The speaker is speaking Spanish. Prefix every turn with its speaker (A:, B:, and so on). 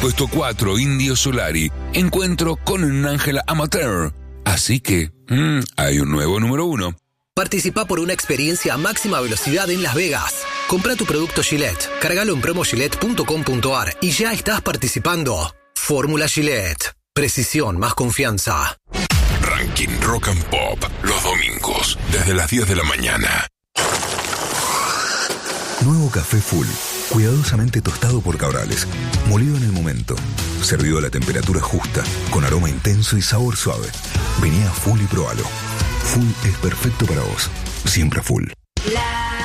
A: Puesto 4, Indio Solari. Encuentro con un ángel amateur. Así que, hay un nuevo número 1.
B: Participá por una experiencia a máxima velocidad en Las Vegas. Comprá tu producto Gillette, cargalo en promogillette.com.ar y ya estás participando. Fórmula Gillette. Precisión más confianza.
A: Ranking Rock and Pop. Los domingos, desde las 10 de la mañana.
C: Nuevo café Full. Cuidadosamente tostado por Cabrales. Molido en el momento. Servido a la temperatura justa. Con aroma intenso y sabor suave. Vení a Full y probalo. Full es perfecto para vos. Siempre Full.